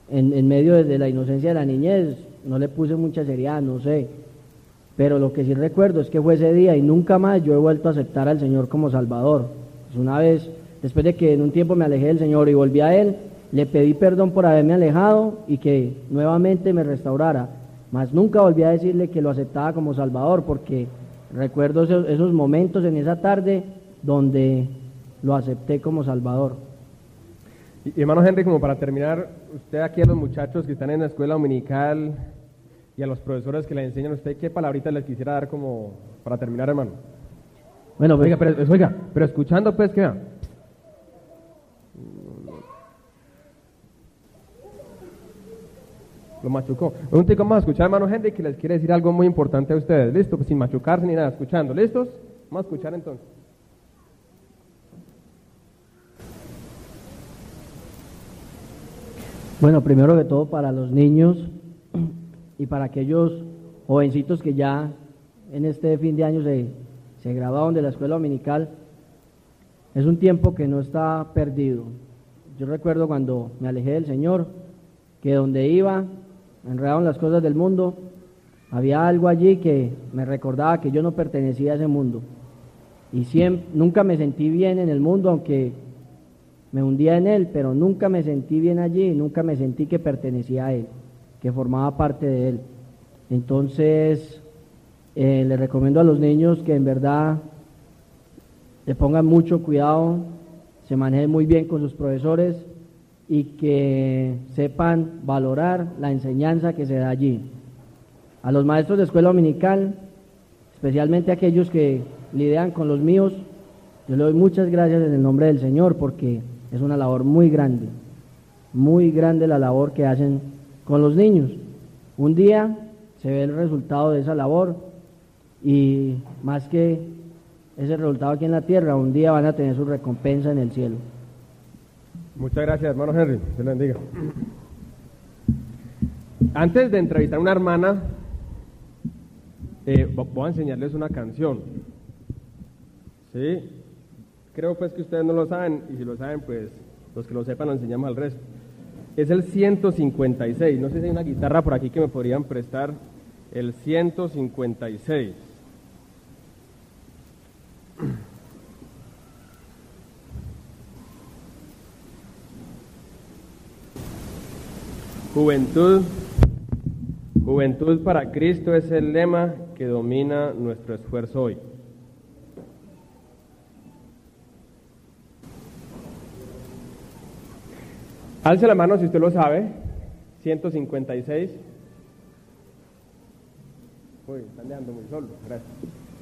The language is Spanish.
en medio de la inocencia de la niñez, no le puse mucha seriedad, no sé. Pero lo que sí recuerdo es que fue ese día y nunca más yo he vuelto a aceptar al Señor como Salvador. Pues una vez, después de que en un tiempo me alejé del Señor y volví a Él, le pedí perdón por haberme alejado y que nuevamente me restaurara. Mas nunca volví a decirle que lo aceptaba como Salvador, porque recuerdo esos momentos en esa tarde donde lo acepté como Salvador. Y hermano Henry, como para terminar, usted aquí a los muchachos que están en la escuela dominical y a los profesores que le enseñan a usted, ¿qué palabritas les quisiera dar como para terminar, hermano? Bueno, pues, pero escuchando pues que vean. Lo machucó. Un tico vamos a escuchar, hermano Henry, que les quiere decir algo muy importante a ustedes. ¿Listo? Pues sin machucarse ni nada, escuchando. ¿Listos? Vamos a escuchar entonces. Bueno, primero que todo para los niños y para aquellos jovencitos que ya en este fin de año se graduaron de la escuela dominical, es un tiempo que no está perdido. Yo recuerdo cuando me alejé del Señor, que donde iba, enredado en las cosas del mundo, había algo allí que me recordaba que yo no pertenecía a ese mundo. Y nunca me sentí bien en el mundo, aunque me hundía en él, pero nunca me sentí bien allí, nunca me sentí que pertenecía a él, que formaba parte de él. Entonces, le recomiendo a los niños que en verdad le pongan mucho cuidado, se manejen muy bien con sus profesores y que sepan valorar la enseñanza que se da allí. A los maestros de escuela dominical, especialmente aquellos que lidian con los míos, yo le doy muchas gracias en el nombre del Señor, porque es una labor muy grande la labor que hacen con los niños. Un día se ve el resultado de esa labor y más que ese resultado aquí en la tierra, un día van a tener su recompensa en el cielo. Muchas gracias, hermano Henry. Dios le bendiga. Antes de entrevistar a una hermana, voy a enseñarles una canción. ¿Sí? Creo pues que ustedes no lo saben, y si lo saben, pues los que lo sepan lo enseñamos al resto. Es el 156, no sé si hay una guitarra por aquí que me podrían prestar. El 156. Juventud para Cristo es el lema que domina nuestro esfuerzo hoy. Alce la mano si usted lo sabe. 156. Uy, están dejando muy solo. Gracias.